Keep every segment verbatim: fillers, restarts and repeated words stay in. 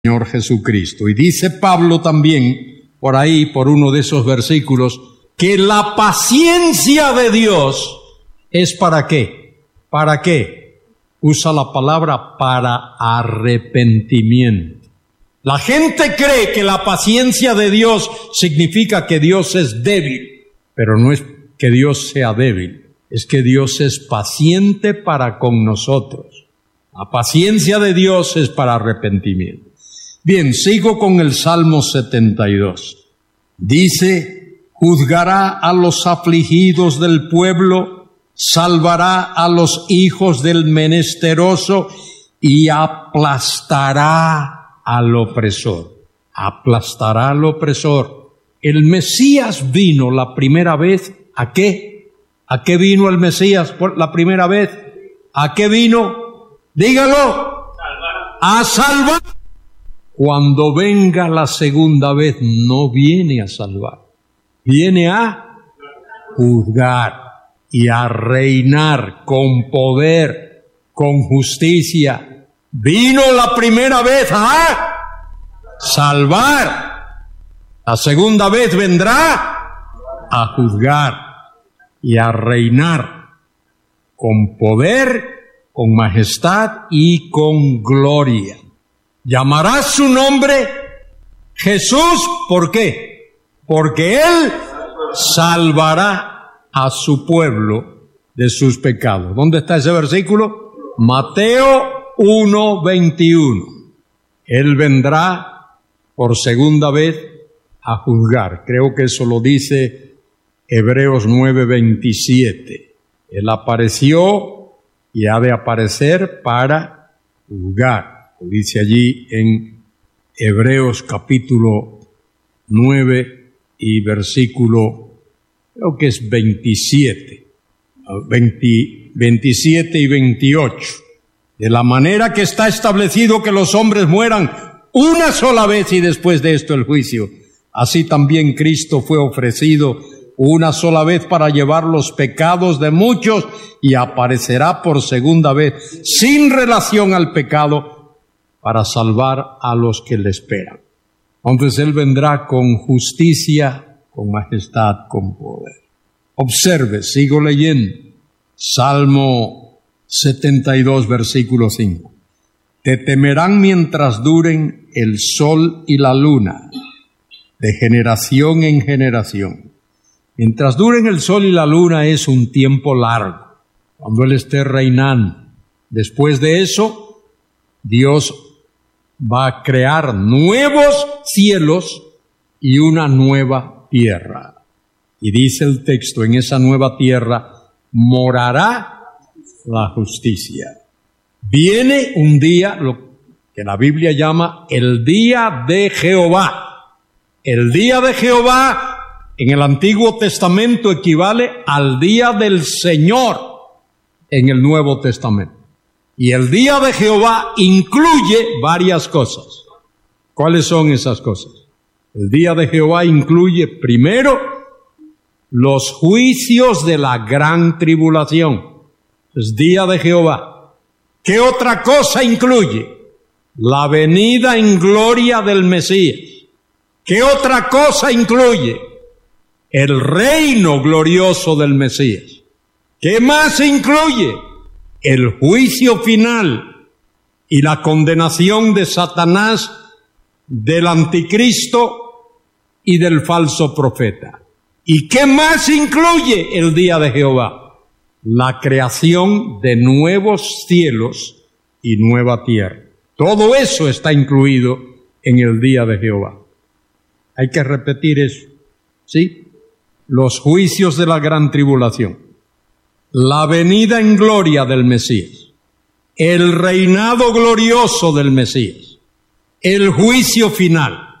Señor Jesucristo. Y dice Pablo también, por ahí, por uno de esos versículos, que la paciencia de Dios es ¿para qué? ¿Para qué? Usa la palabra para arrepentimiento. La gente cree que la paciencia de Dios significa que Dios es débil, pero no es que Dios sea débil, es que Dios es paciente para con nosotros. La paciencia de Dios es para arrepentimiento. Bien, sigo con el Salmo setenta y dos. Dice, juzgará a los afligidos del pueblo, salvará a los hijos del menesteroso y aplastará al opresor. Aplastará al opresor. El Mesías vino la primera vez, ¿a qué? ¿A qué vino el Mesías por la primera vez? ¿A qué vino? Dígalo. Salvar. A salvar. Cuando venga la segunda vez, no viene a salvar, viene a juzgar y a reinar con poder, con justicia. Vino la primera vez a salvar, la segunda vez vendrá a juzgar y a reinar con poder, con majestad y con gloria. Llamará su nombre Jesús, ¿por qué? Porque Él salvará a su pueblo de sus pecados. ¿Dónde está ese versículo? Mateo uno veintiuno. Él vendrá por segunda vez a juzgar. Creo que eso lo dice Hebreos nueve veintisiete. Él apareció y ha de aparecer para juzgar. Dice allí en Hebreos capítulo nueve y versículo, creo que es veintisiete, veinte, veintisiete y veintiocho. De la manera que está establecido que los hombres mueran una sola vez y después de esto el juicio, así también Cristo fue ofrecido una sola vez para llevar los pecados de muchos y aparecerá por segunda vez sin relación al pecado para salvar a los que le esperan. Entonces Él vendrá con justicia, con majestad, con poder. Observe, sigo leyendo. Salmo setenta y dos, versículo cinco. Te temerán mientras duren el sol y la luna, de generación en generación. Mientras duren el sol y la luna es un tiempo largo, cuando Él esté reinando. Después de eso, Dios va a crear nuevos cielos y una nueva tierra. Y dice el texto, en esa nueva tierra morará la justicia. Viene un día, lo que la Biblia llama el día de Jehová. El día de Jehová en el Antiguo Testamento equivale al día del Señor en el Nuevo Testamento. Y el día de Jehová incluye varias cosas. ¿Cuáles son esas cosas? El día de Jehová incluye, primero, los juicios de la gran tribulación. Es día de Jehová. ¿Qué otra cosa incluye? La venida en gloria del Mesías. ¿Qué otra cosa incluye? El reino glorioso del Mesías. ¿Qué más incluye? El juicio final y la condenación de Satanás, del anticristo y del falso profeta. ¿Y qué más incluye el día de Jehová? La creación de nuevos cielos y nueva tierra. Todo eso está incluido en el día de Jehová. Hay que repetir eso, ¿sí? Los juicios de la gran tribulación. La venida en gloria del Mesías, el reinado glorioso del Mesías, el juicio final,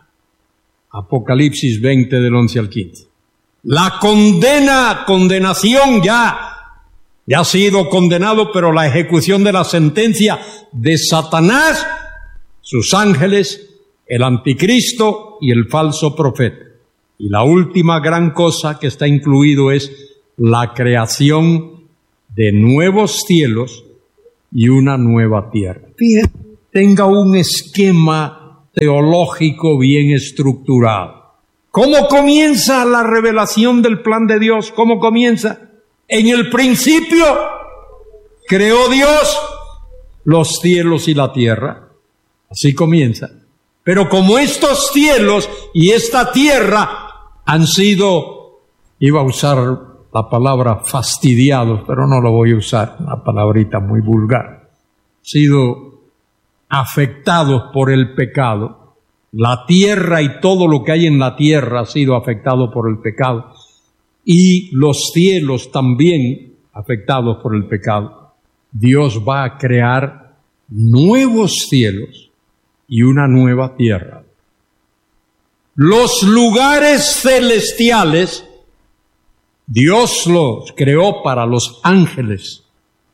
Apocalipsis veinte del once al quince. La condena, condenación ya, ya ha sido condenado, pero la ejecución de la sentencia de Satanás, sus ángeles, el anticristo y el falso profeta. Y la última gran cosa que está incluido es la creación de nuevos cielos y una nueva tierra. Fíjate, tenga un esquema teológico bien estructurado. ¿Cómo comienza la revelación del plan de Dios? ¿Cómo comienza? En el principio creó Dios los cielos y la tierra. Así comienza. Pero como estos cielos y esta tierra han sido, iba a usar la palabra fastidiados, pero no lo voy a usar, una palabrita muy vulgar, sido afectados por el pecado. La tierra y todo lo que hay en la tierra ha sido afectado por el pecado. Y los cielos también afectados por el pecado. Dios va a crear nuevos cielos y una nueva tierra. Los lugares celestiales, Dios los creó para los ángeles.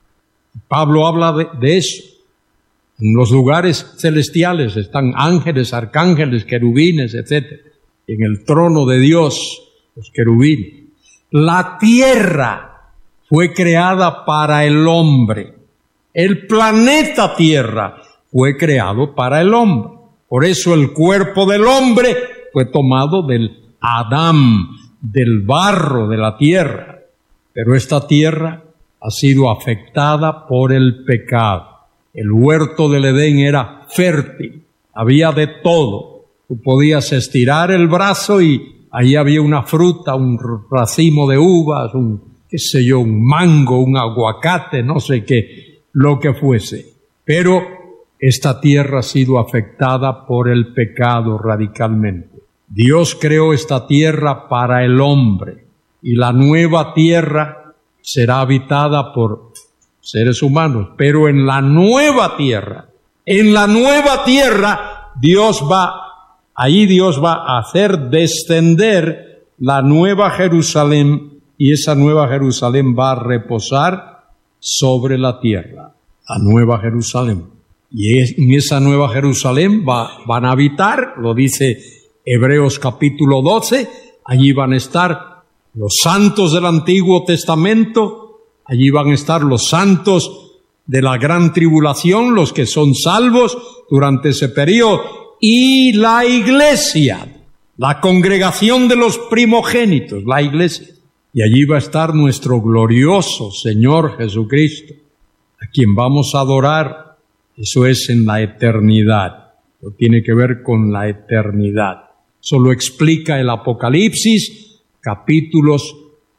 Pablo habla de, de eso. En los lugares celestiales están ángeles, arcángeles, querubines, etcétera. En el trono de Dios, los querubines. La tierra fue creada para el hombre. El planeta Tierra fue creado para el hombre. Por eso el cuerpo del hombre fue tomado del Adán, del barro de la tierra. Pero esta tierra ha sido afectada por el pecado. El huerto del Edén era fértil, había de todo. Tú podías estirar el brazo y ahí había una fruta, un racimo de uvas, un, qué sé yo, un mango, un aguacate, no sé qué, lo que fuese. Pero esta tierra ha sido afectada por el pecado radicalmente. Dios creó esta tierra para el hombre y la nueva tierra será habitada por seres humanos, pero en la nueva tierra, en la nueva tierra, Dios va Ahí Dios va a hacer descender la nueva Jerusalén y esa nueva Jerusalén va a reposar sobre la tierra, la nueva Jerusalén. Y en esa nueva Jerusalén va, van a habitar, lo dice Hebreos capítulo doce, allí van a estar los santos del Antiguo Testamento, allí van a estar los santos de la gran tribulación, los que son salvos durante ese periodo, y la iglesia, la congregación de los primogénitos, la iglesia. Y allí va a estar nuestro glorioso Señor Jesucristo, a quien vamos a adorar. Eso es en la eternidad. Eso tiene que ver con la eternidad. Eso lo explica el Apocalipsis, capítulos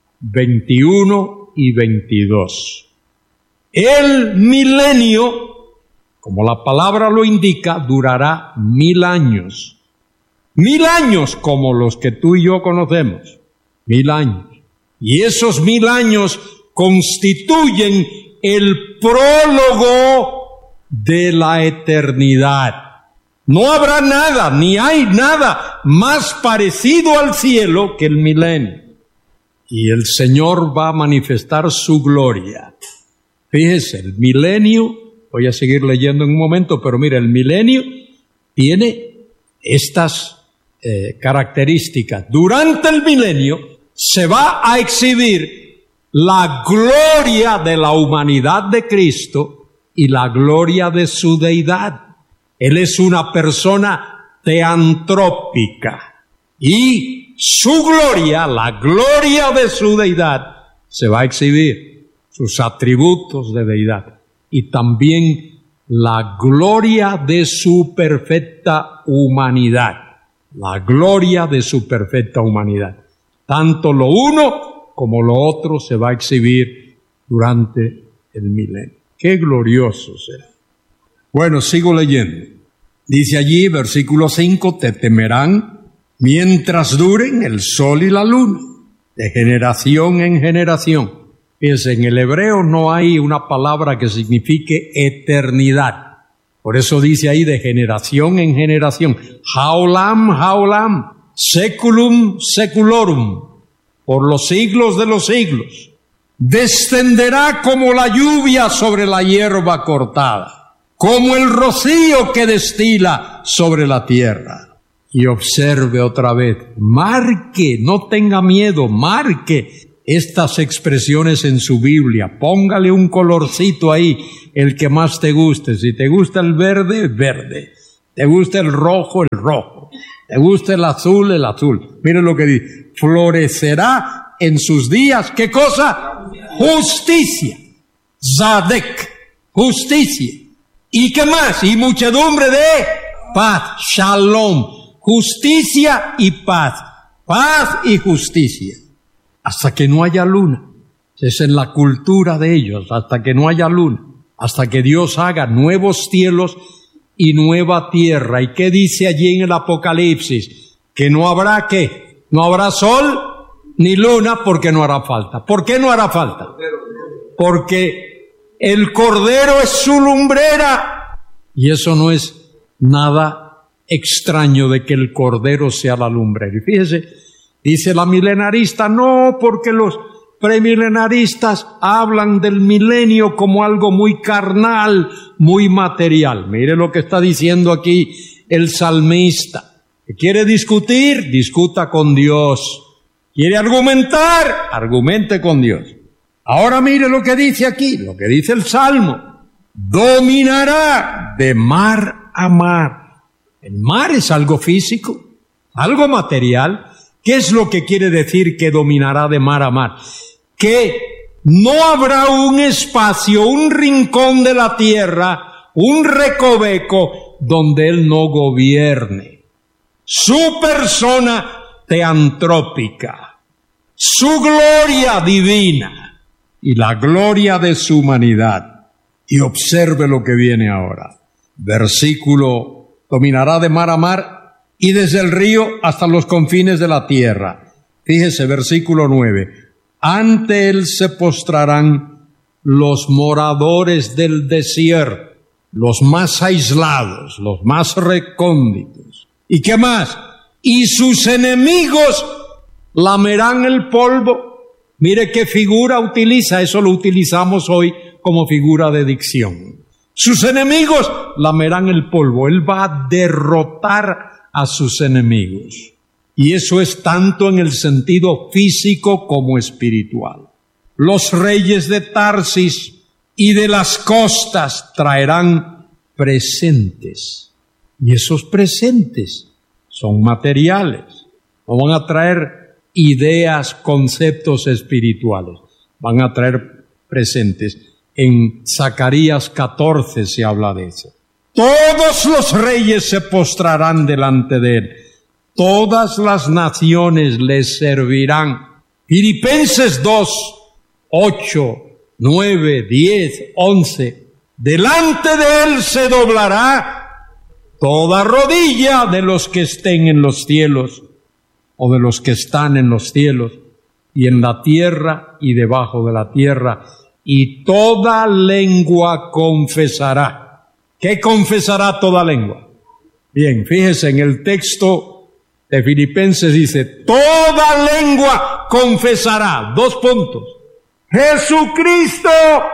veintiuno y veintidós. El milenio, como la palabra lo indica, durará mil años. Mil años como los que tú y yo conocemos. Mil años. Y esos mil años constituyen el prólogo de la eternidad. No habrá nada, ni hay nada más parecido al cielo que el milenio. Y el Señor va a manifestar su gloria. Fíjese, el milenio, voy a seguir leyendo en un momento, pero mira, el milenio tiene estas eh, características. Durante el milenio se va a exhibir la gloria de la humanidad de Cristo y la gloria de su deidad. Él es una persona teantrópica y su gloria, la gloria de su deidad, se va a exhibir, sus atributos de deidad y también la gloria de su perfecta humanidad, la gloria de su perfecta humanidad. Tanto lo uno como lo otro se va a exhibir durante el milenio. ¡Qué glorioso será! Bueno, sigo leyendo. Dice allí, versículo cinco, te temerán mientras duren el sol y la luna, de generación en generación. Fíjense, en el hebreo no hay una palabra que signifique eternidad. Por eso dice ahí de generación en generación. Haolam, haolam, seculum, seculorum, por los siglos de los siglos. Descenderá como la lluvia sobre la hierba cortada, como el rocío que destila sobre la tierra. Y observe otra vez, marque, no tenga miedo, marque estas expresiones en su Biblia, póngale un colorcito ahí, el que más te guste. Si te gusta el verde, verde. Te gusta el rojo, el rojo. Te gusta el azul, el azul. Miren lo que dice. Florecerá en sus días, ¿qué cosa? Justicia. Zadek. Justicia. ¿Y qué más? Y muchedumbre de paz. Shalom. Justicia y paz. Paz y justicia. Hasta que no haya luna. Esa es la cultura de ellos. Hasta que no haya luna. Hasta que Dios haga nuevos cielos y nueva tierra. ¿Y qué dice allí en el Apocalipsis? Que no habrá ¿qué? No habrá sol ni luna porque no hará falta. ¿Por qué no hará falta? Porque el Cordero es su lumbrera. Y eso no es nada extraño de que el Cordero sea la lumbrera. Y fíjese, dice la milenarista, no, porque los premilenaristas hablan del milenio como algo muy carnal, muy material. Mire lo que está diciendo aquí el salmista. ¿Quiere discutir? Discuta con Dios. ¿Quiere argumentar? Argumente con Dios. Ahora mire lo que dice aquí, lo que dice el Salmo. Dominará de mar a mar. El mar es algo físico, algo material. ¿Qué es lo que quiere decir que dominará de mar a mar? Que no habrá un espacio, un rincón de la tierra, un recoveco donde Él no gobierne. Su persona teantrópica, su gloria divina y la gloria de su humanidad. Y observe lo que viene ahora. Versículo, dominará de mar a mar y desde el río hasta los confines de la tierra. Fíjese, versículo nueve. Ante Él se postrarán los moradores del desierto, los más aislados, los más recónditos. ¿Y qué más? Y sus enemigos lamerán el polvo. Mire qué figura utiliza, eso lo utilizamos hoy como figura de dicción. Sus enemigos lamerán el polvo. Él va a derrotar a sus enemigos. Y eso es tanto en el sentido físico como espiritual. Los reyes de Tarsis y de las costas traerán presentes. Y esos presentes son materiales. No van a traer ideas, conceptos espirituales. Van a traer presentes. En Zacarías catorce se habla de eso. Todos los reyes se postrarán delante de Él. Todas las naciones les servirán. Filipenses dos, ocho, nueve, diez, once. Delante de Él se doblará toda rodilla de los que estén en los cielos o de los que están en los cielos y en la tierra y debajo de la tierra, y toda lengua confesará. ¿Qué confesará toda lengua? Bien, fíjese en el texto de Filipenses dice, toda lengua confesará. Dos puntos. Jesucristo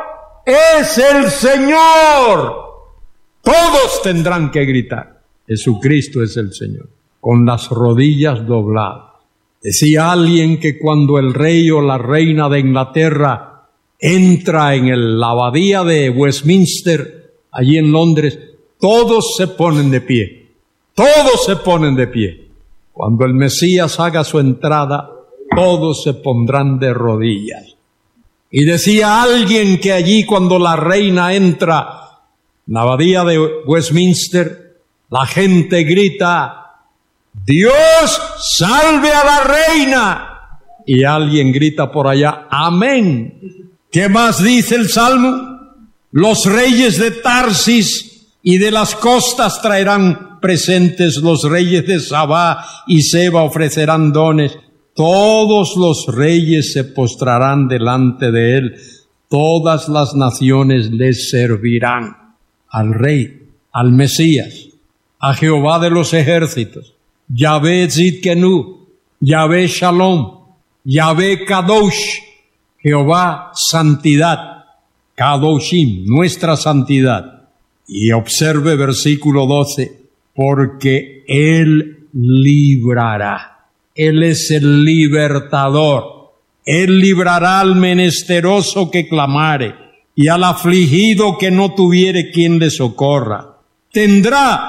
es el Señor. Todos tendrán que gritar, Jesucristo es el Señor, con las rodillas dobladas. Decía alguien que cuando el rey o la reina de Inglaterra entra en el, la abadía de Westminster, allí en Londres, todos se ponen de pie. Todos se ponen de pie. Cuando el Mesías haga su entrada, todos se pondrán de rodillas. Y decía alguien que allí cuando la reina entra en la abadía de Westminster, la gente grita, Dios salve a la reina. Y alguien grita por allá, amén. ¿Qué más dice el Salmo? Los reyes de Tarsis y de las costas traerán presentes, los reyes de Sabá y Seba ofrecerán dones. Todos los reyes se postrarán delante de Él. Todas las naciones le servirán al Rey, al Mesías, a Jehová de los ejércitos, Yahvé Tzidkenu, Yahvé Shalom, Yahvé Kadosh, Jehová santidad, Kadoshim, nuestra santidad. Y observe versículo doce, porque Él librará. Él es el libertador. Él librará al menesteroso que clamare y al afligido que no tuviere quien le socorra. Tendrá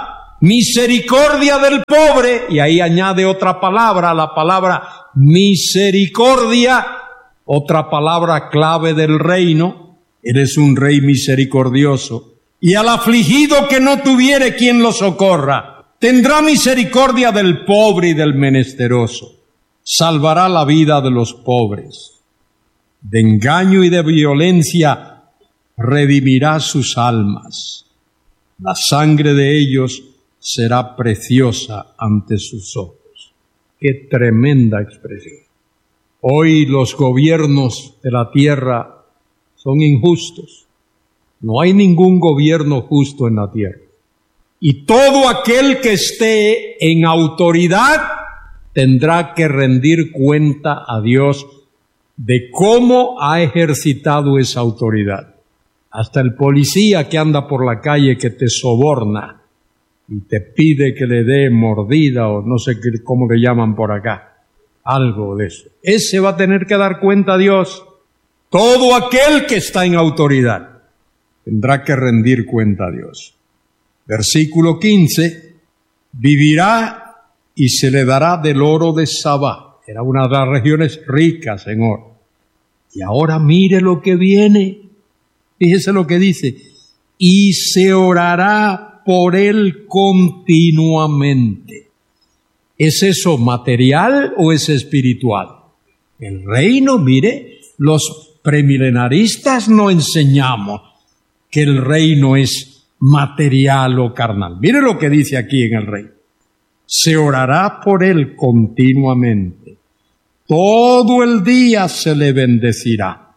misericordia del pobre, y ahí añade otra palabra, la palabra misericordia, otra palabra clave del reino. Eres un rey misericordioso. Y al afligido que no tuviere quien lo socorra, tendrá misericordia del pobre y del menesteroso. Salvará la vida de los pobres. De engaño y de violencia redimirá sus almas. La sangre de ellos será preciosa ante sus ojos. ¡Qué tremenda expresión! Hoy los gobiernos de la tierra son injustos. No hay ningún gobierno justo en la tierra. Y todo aquel que esté en autoridad tendrá que rendir cuenta a Dios de cómo ha ejercitado esa autoridad. Hasta el policía que anda por la calle que te soborna y te pide que le dé mordida o no sé qué, cómo le llaman por acá, algo de eso. Ese va a tener que dar cuenta a Dios. Todo aquel que está en autoridad tendrá que rendir cuenta a Dios. Versículo quince, vivirá y se le dará del oro de Sabá. Era una de las regiones ricas en oro. Y ahora mire lo que viene. Fíjese lo que dice. Y se orará por él continuamente. ¿Es eso material o es espiritual? El reino, mire, los premilenaristas no enseñamos que el reino es material o carnal. Mire lo que dice aquí en el reino. Se orará por él continuamente. Todo el día se le bendecirá.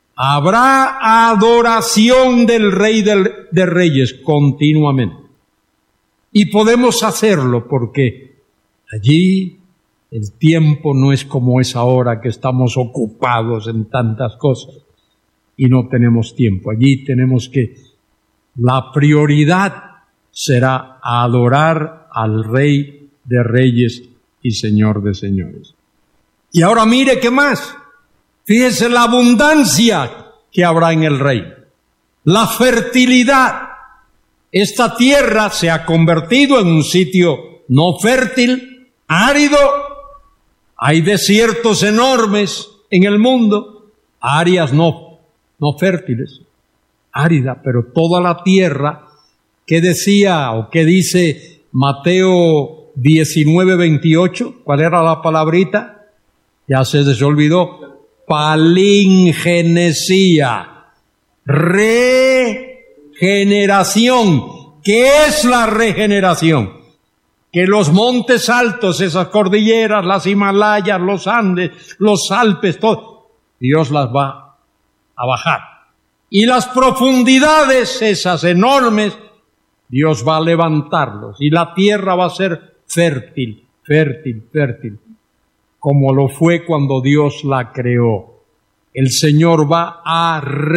Habrá adoración del Rey de, de Reyes continuamente. Y podemos hacerlo porque allí el tiempo no es como es ahora, que estamos ocupados en tantas cosas y no tenemos tiempo. Allí tenemos que, la prioridad será adorar al Rey de Reyes y Señor de Señores. Y ahora mire qué más. Fíjese la abundancia que habrá en el reino. La fertilidad. Esta tierra se ha convertido en un sitio no fértil, árido. Hay desiertos enormes en el mundo, áreas no, no fértiles, árida, pero toda la tierra, ¿qué decía o qué dice Mateo diecinueve veintiocho? ¿Cuál era la palabrita? Ya se les olvidó. Palingenesía, regeneración. ¿Qué es la regeneración? Que los montes altos, esas cordilleras, las Himalayas, los Andes, los Alpes, todo, Dios las va a bajar. Y las profundidades, esas enormes, Dios va a levantarlos. Y la tierra va a ser fértil, fértil, fértil, como lo fue cuando Dios la creó. El Señor va a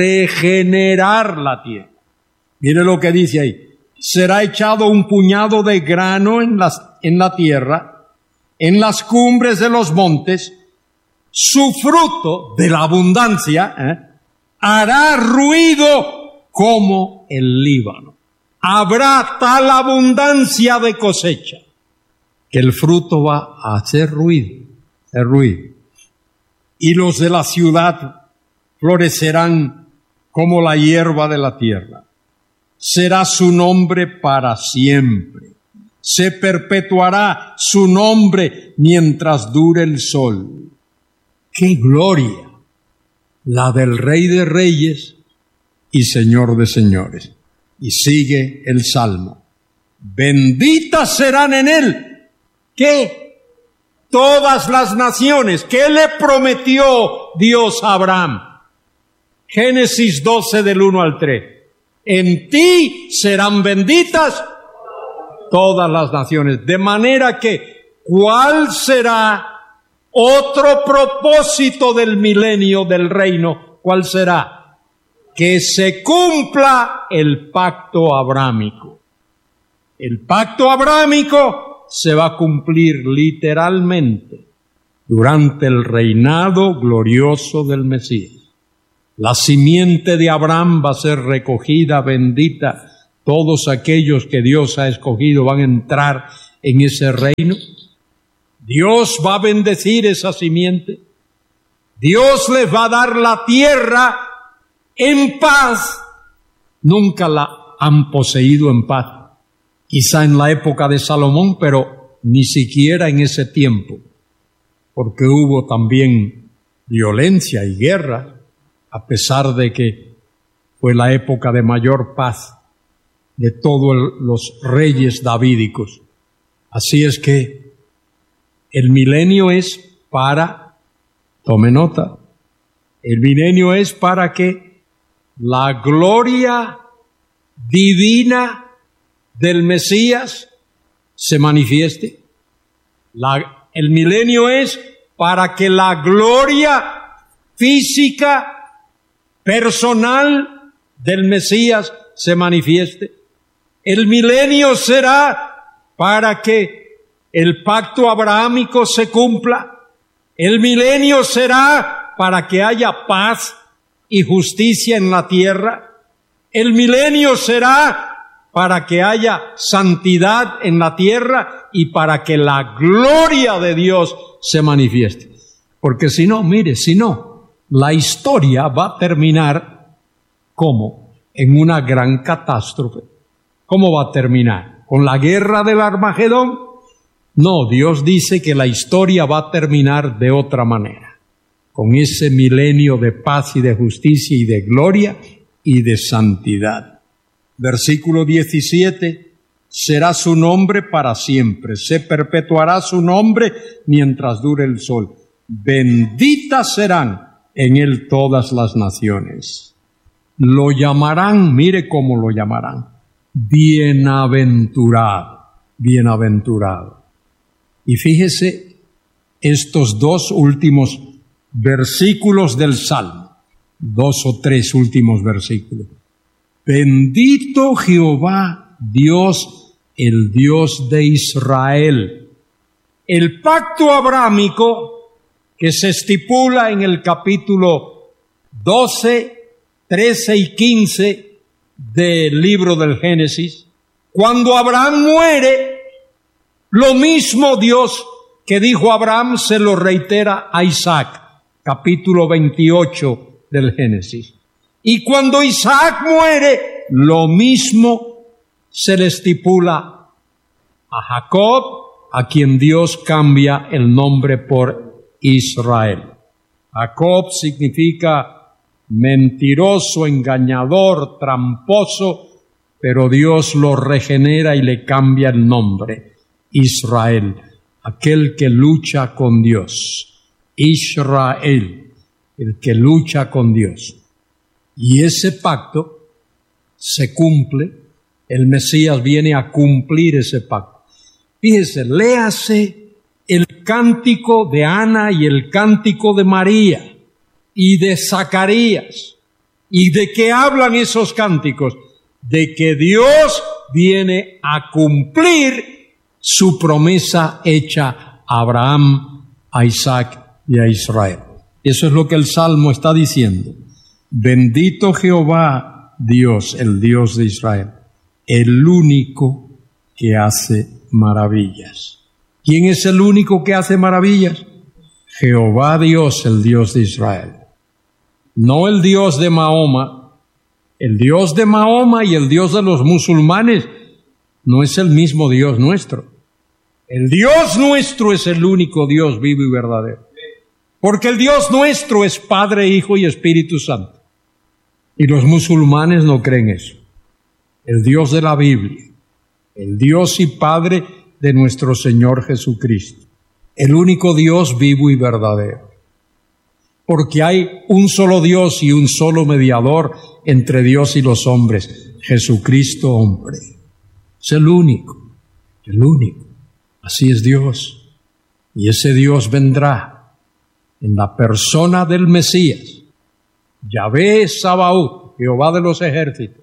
regenerar la tierra. Mire lo que dice ahí. Será echado un puñado de grano en, las, en la tierra, en las cumbres de los montes. Su fruto de la abundancia ¿eh? hará ruido como el Líbano. Habrá tal abundancia de cosecha que el fruto va a hacer ruido, hacer ruido. Y los de la ciudad florecerán como la hierba de la tierra. Será su nombre para siempre. Se perpetuará su nombre mientras dure el sol. ¡Qué gloria! La del Rey de Reyes y Señor de Señores. Y sigue el Salmo. Benditas serán en él. ¿Qué? Todas las naciones. ¿Qué le prometió Dios a Abraham? Génesis doce del uno al tres. En ti serán benditas todas las naciones. De manera que, ¿cuál será otro propósito del milenio del reino? ¿Cuál será? Que se cumpla el pacto abrámico. El pacto abrámico se va a cumplir literalmente durante el reinado glorioso del Mesías. La simiente de Abraham va a ser recogida, bendita, todos aquellos que Dios ha escogido van a entrar en ese reino. Dios va a bendecir esa simiente. Dios les va a dar la tierra en paz. Nunca la han poseído en paz. Quizá en la época de Salomón, pero ni siquiera en ese tiempo, porque hubo también violencia y guerra, a pesar de que fue la época de mayor paz de todos los reyes davídicos. Así es que el milenio es para, tome nota, el milenio es para que la gloria divina del Mesías se manifieste. La, el milenio es para que la gloria física, personal del Mesías se manifieste. El milenio será para que el pacto abrahámico se cumpla. El milenio será para que haya paz y justicia en la tierra. El milenio será para que haya santidad en la tierra y para que la gloria de Dios se manifieste. Porque si no, mire, si no, la historia va a terminar ¿cómo? En una gran catástrofe. ¿Cómo va a terminar? ¿Con la guerra del Armagedón? No, Dios dice que la historia va a terminar de otra manera, con ese milenio de paz y de justicia y de gloria y de santidad. Versículo diecisiete, será su nombre para siempre, se perpetuará su nombre mientras dure el sol. Benditas serán en él todas las naciones. Lo llamarán, mire cómo lo llamarán, bienaventurado, bienaventurado. Y fíjese estos dos últimos versículos del Salmo, dos o tres últimos versículos. Bendito Jehová, Dios, el Dios de Israel. El pacto abrámico que se estipula en el capítulo doce, trece y quince del libro del Génesis, cuando Abraham muere, lo mismo Dios que dijo a Abraham se lo reitera a Isaac, capítulo veintiocho del Génesis. Y cuando Isaac muere, lo mismo se le estipula a Jacob, a quien Dios cambia el nombre por Israel. Jacob significa mentiroso, engañador, tramposo, pero Dios lo regenera y le cambia el nombre. Israel, aquel que lucha con Dios. Israel, el que lucha con Dios. Y ese pacto se cumple, el Mesías viene a cumplir ese pacto. Fíjese, léase el cántico de Ana y el cántico de María y de Zacarías. ¿Y de qué hablan esos cánticos? De que Dios viene a cumplir su promesa hecha a Abraham, a Isaac y a Israel. Eso es lo que el Salmo está diciendo. Bendito Jehová, Dios, el Dios de Israel, el único que hace maravillas. ¿Quién es el único que hace maravillas? Jehová Dios, el Dios de Israel. No el Dios de Mahoma. El Dios de Mahoma y el Dios de los musulmanes no es el mismo Dios nuestro. El Dios nuestro es el único Dios vivo y verdadero. Porque el Dios nuestro es Padre, Hijo y Espíritu Santo. Y los musulmanes no creen eso. El Dios de la Biblia, el Dios y Padre de nuestro Señor Jesucristo, el único Dios vivo y verdadero. Porque hay un solo Dios y un solo mediador entre Dios y los hombres, Jesucristo hombre. Es el único, el único. Así es Dios. Y ese Dios vendrá en la persona del Mesías. Yahvé Sabaoth, Jehová de los ejércitos.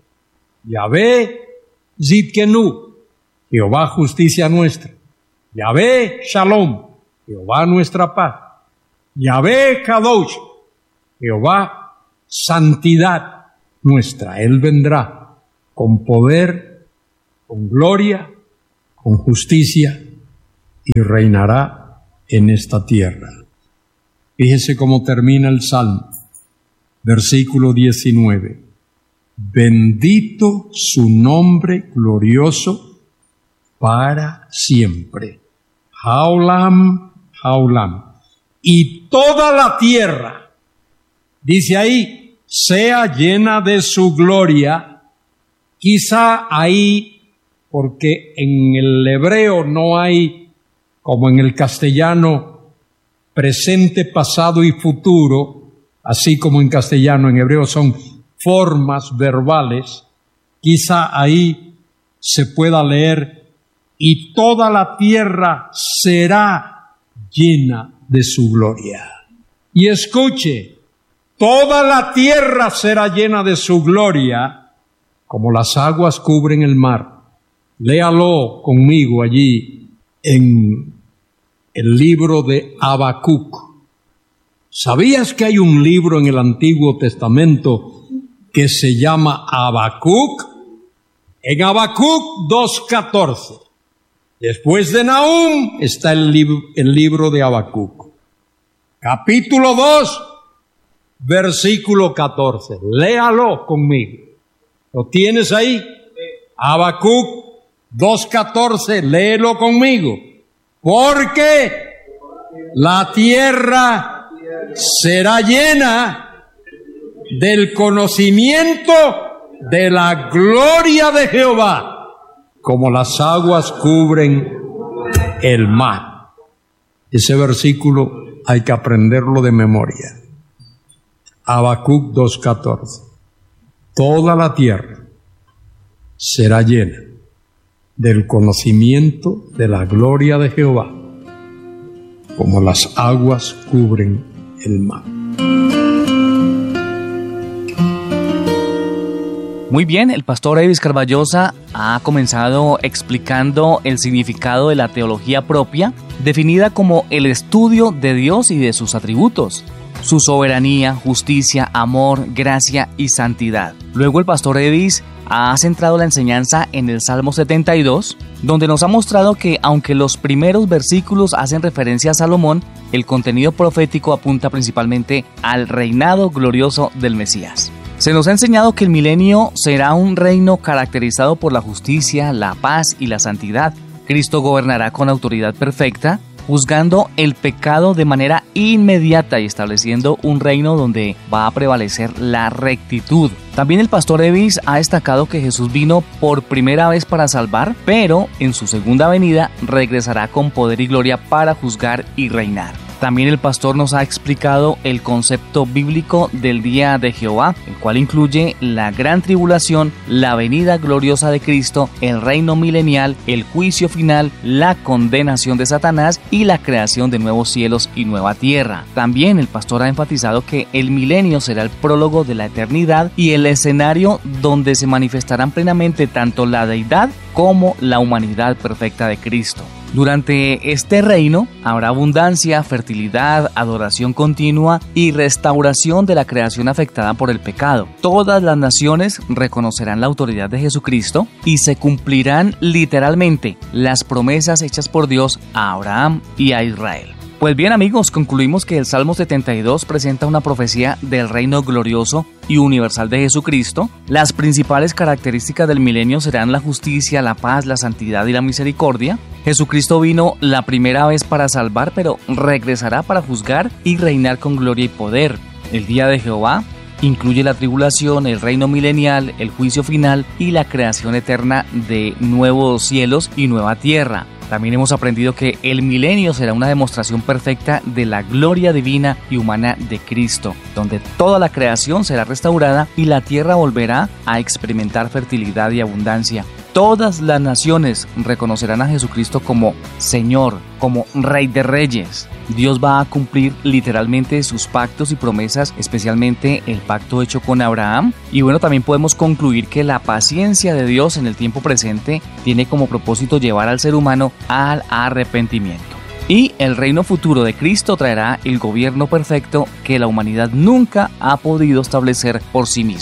Yahvé Zidkenu, Jehová justicia nuestra. Yahvé Shalom, Jehová nuestra paz. Yahvé Kadosh, Jehová santidad nuestra. Él vendrá con poder con gloria, con justicia, y reinará en esta tierra. Fíjese cómo termina el Salmo, versículo diecinueve. Bendito su nombre glorioso para siempre. Haolam, Haolam. Y toda la tierra, dice ahí, sea llena de su gloria. Quizá ahí, porque en el hebreo no hay, como en el castellano, presente, pasado y futuro, así como en castellano, en hebreo son formas verbales, quizá ahí se pueda leer, y toda la tierra será llena de su gloria. Y escuche, toda la tierra será llena de su gloria, como las aguas cubren el mar. Léalo conmigo allí en el libro de Habacuc. ¿Sabías que hay un libro en el Antiguo Testamento que se llama Habacuc? En Habacuc dos catorce. Después de Nahum está el, lib- el libro de Habacuc. Capítulo dos, versículo catorce. Léalo conmigo. ¿Lo tienes ahí? Habacuc dos catorce, léelo conmigo. Porque la tierra será llena del conocimiento de la gloria de Jehová, como las aguas cubren el mar. Ese versículo hay que aprenderlo de memoria. Habacuc dos catorce. Toda la tierra será llena del conocimiento de la gloria de Jehová, como las aguas cubren el mar. Muy bien, el pastor Evis Carballosa ha comenzado explicando el significado de la teología propia, definida como el estudio de Dios y de sus atributos, su soberanía, justicia, amor, gracia y santidad. Luego el pastor Evis ha centrado la enseñanza en el Salmo setenta y dos, donde nos ha mostrado que aunque los primeros versículos hacen referencia a Salomón, el contenido profético apunta principalmente al reinado glorioso del Mesías. Se nos ha enseñado que el milenio será un reino caracterizado por la justicia, la paz y la santidad. Cristo gobernará con autoridad perfecta, juzgando el pecado de manera inmediata y estableciendo un reino donde va a prevalecer la rectitud. También el pastor Evis ha destacado que Jesús vino por primera vez para salvar, pero en su segunda venida regresará con poder y gloria para juzgar y reinar. También el pastor nos ha explicado el concepto bíblico del día de Jehová, el cual incluye la gran tribulación, la venida gloriosa de Cristo, el reino milenial, el juicio final, la condenación de Satanás y la creación de nuevos cielos y nueva tierra. También el pastor ha enfatizado que el milenio será el prólogo de la eternidad y el escenario donde se manifestarán plenamente tanto la deidad como la humanidad perfecta de Cristo. Durante este reino habrá abundancia, fertilidad, adoración continua y restauración de la creación afectada por el pecado. Todas las naciones reconocerán la autoridad de Jesucristo y se cumplirán literalmente las promesas hechas por Dios a Abraham y a Israel. Pues bien amigos, concluimos que el Salmo setenta y dos presenta una profecía del reino glorioso y universal de Jesucristo. Las principales características del milenio serán la justicia, la paz, la santidad y la misericordia. Jesucristo vino la primera vez para salvar, pero regresará para juzgar y reinar con gloria y poder. El día de Jehová incluye la tribulación, el reino milenial, el juicio final y la creación eterna de nuevos cielos y nueva tierra. También hemos aprendido que el milenio será una demostración perfecta de la gloria divina y humana de Cristo, donde toda la creación será restaurada y la tierra volverá a experimentar fertilidad y abundancia. Todas las naciones reconocerán a Jesucristo como Señor, como Rey de Reyes. Dios va a cumplir literalmente sus pactos y promesas, especialmente el pacto hecho con Abraham. Y bueno, también podemos concluir que la paciencia de Dios en el tiempo presente tiene como propósito llevar al ser humano al arrepentimiento. Y el reino futuro de Cristo traerá el gobierno perfecto que la humanidad nunca ha podido establecer por sí misma.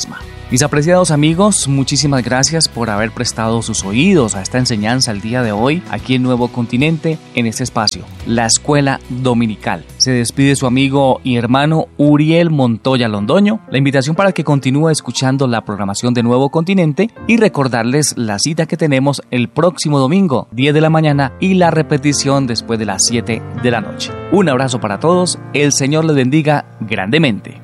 Mis apreciados amigos, muchísimas gracias por haber prestado sus oídos a esta enseñanza el día de hoy, aquí en Nuevo Continente, en este espacio, la Escuela Dominical. Se despide su amigo y hermano Uriel Montoya Londoño. La invitación para que continúe escuchando la programación de Nuevo Continente y recordarles la cita que tenemos el próximo domingo, diez de la mañana, y la repetición después de las siete de la noche. Un abrazo para todos, el Señor les bendiga grandemente.